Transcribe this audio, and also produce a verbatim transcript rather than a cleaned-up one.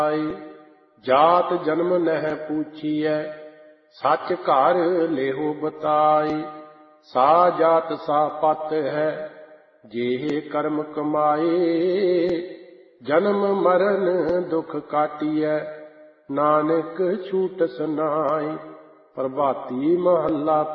ਜਾਤ ਜਨਮ ਨਹਿ ਪੂਛੀਐ, ਸੱਚ ਘਰ ਲੇਹੋ ਬਤਾਈ। ਸਾ ਜਾਤ ਸਾ ਪਤ ਹੈ, ਜਿਹੇ ਕਰਮ ਕਮਾਏ। ਜਨਮ ਮਰਨ ਦੁਖ ਕਾਟੀਐ, ਨਾਨਕ ਛੂਟਸ ਨਾਈ। ਪ੍ਰਭਾਤੀ ਮਹੱਲਾ